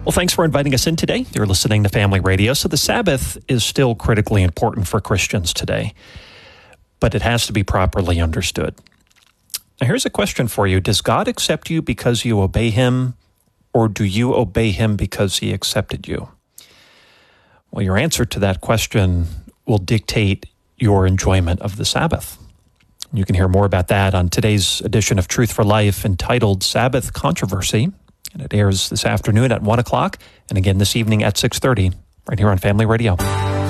Well, thanks for inviting us in today. You're listening to Family Radio. So the Sabbath is still critically important for Christians today, but it has to be properly understood. Now, here's a question for you. Does God accept you because you obey him, or do you obey him because he accepted you? Well, your answer to that question will dictate your enjoyment of the Sabbath. You can hear more about that on today's edition of Truth for Life entitled Sabbath Controversy. And it airs this afternoon at 1 o'clock and again this evening at 6:30 right here on Family Radio.